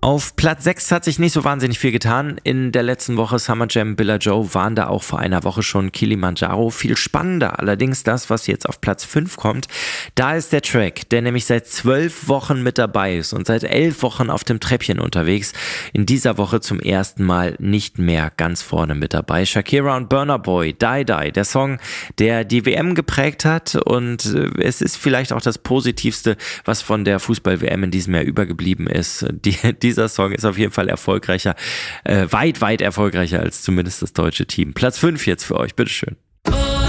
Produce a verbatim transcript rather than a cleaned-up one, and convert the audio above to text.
Auf Platz sechs hat sich nicht so wahnsinnig viel getan. In der letzten Woche Summer Jam, Billa Joe waren da auch vor einer Woche schon Kilimanjaro. Viel spannender allerdings das, was jetzt auf Platz fünf kommt. Da ist der Track, der nämlich seit zwölf Wochen mit dabei ist und seit elf Wochen auf dem Treppchen unterwegs. In dieser Woche zum ersten Mal nicht mehr ganz vorne mit dabei. Shakira und Burna Boy, Die Die, der Song, der die W M geprägt hat, und es ist vielleicht auch das Positivste, was von der Fußball-W M in diesem Jahr übergeblieben ist. Die, dieser Song ist auf jeden Fall erfolgreicher, äh, weit, weit erfolgreicher als zumindest das deutsche Team. Platz fünf jetzt für euch, bitteschön.